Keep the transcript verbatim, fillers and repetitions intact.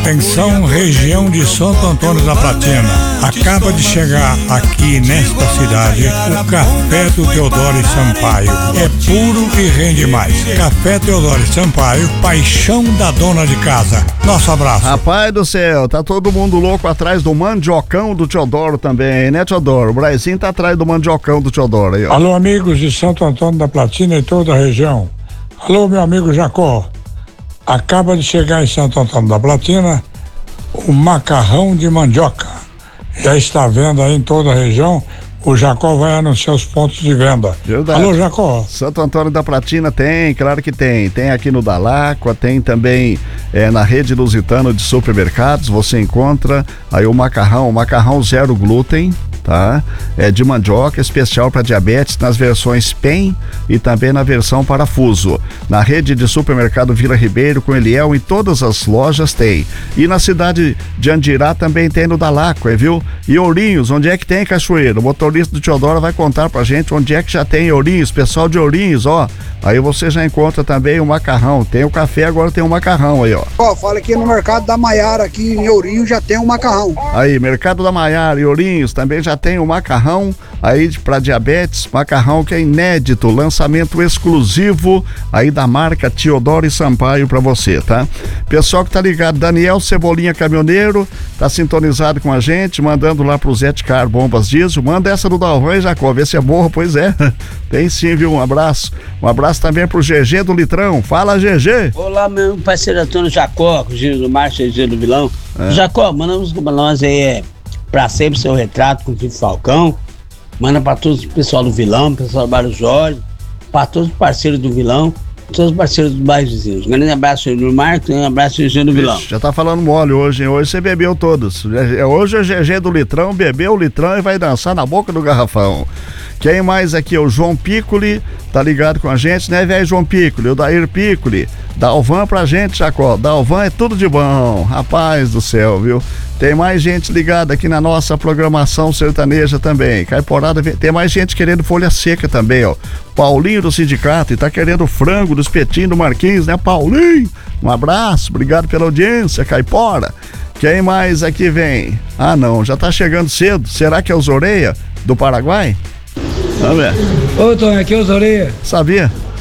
Atenção, região de Santo Antônio da Platina. Acaba de chegar aqui nesta cidade o café do Teodoro Sampaio. É puro e rende mais. Café Teodoro Sampaio, paixão da dona de casa. Nosso abraço. Rapaz do céu, tá todo mundo louco atrás do mandiocão do Teodoro também, né, Teodoro? O Braizinho tá atrás do mandiocão do Teodoro aí, ó. Alô, amigos de Santo Antônio da Platina e toda a região. Alô, meu amigo Jacó. Acaba de chegar em Santo Antônio da Platina o macarrão de mandioca. Já está à venda aí em toda a região. O Jacó vai anunciar os pontos de venda. Verdade. Alô, Jacó. Santo Antônio da Platina tem, claro que tem. Tem aqui no Dalacqua, tem também é, na rede Lusitano de supermercados. Você encontra aí o macarrão, o macarrão zero glúten, tá? É de mandioca, especial para diabetes, nas versões P E M e também na versão parafuso. Na rede de supermercado Vila Ribeiro, com Eliel, em todas as lojas tem. E na cidade de Andirá também tem no Dalacqua, viu? E Ourinhos, onde é que tem, Cachoeiro? O motorista do Teodoro vai contar pra gente onde é que já tem Ourinhos, pessoal de Ourinhos, ó. Aí você já encontra também o macarrão. Tem o café, agora tem o macarrão aí, ó. Ó, fala que no mercado da Maiara, aqui em Ourinhos, já tem um macarrão. Aí, mercado da Maiara e Ourinhos também já tem o macarrão aí para diabetes, macarrão que é inédito, lançamento exclusivo aí da marca Teodoro Sampaio para você, tá? Pessoal que tá ligado, Daniel Cebolinha Caminhoneiro, tá sintonizado com a gente, mandando lá pro Zé Car Bombas Diesel, manda essa do Dalvan e Jacó, vê se é boa, pois é, tem sim, viu? Um abraço, um abraço também pro G G do Litrão, fala G G! Olá, meu parceiro Antônio Jacó, com o Gino do Mar, G G do Vilão. É. Jacó, manda uns pra nós aí, é, pra sempre seu retrato com o Vitor Falcão, manda pra todos o pessoal do Vilão, pessoal do Bairro Jorge, pra todos os parceiros do Vilão, todos os parceiros dos bairros vizinhos. Um grande abraço aí no Marco, um abraço aí no Vilão. Ixi, já tá falando mole hoje, hein? Hoje você bebeu todos. Hoje é G G do Litrão, bebeu o litrão e vai dançar na boca do garrafão. Quem mais aqui é o João Piccoli, tá ligado com a gente, né, velho João Piccoli? O Dair Piccoli, Dalvan pra gente, Jacó. Dalvan é tudo de bom, rapaz do céu, viu? Tem mais gente ligada aqui na nossa programação sertaneja também. Caiporada, tem mais gente querendo folha seca também, ó. Paulinho do sindicato, e tá querendo frango do espetinho do Marquinhos, né, Paulinho? Um abraço, obrigado pela audiência, Caipora. Quem mais aqui vem? Ah, não, já tá chegando cedo. Será que é os Oreia do Paraguai? Vamos ver. Ô, Tony, aqui é os Oreia. Sabia?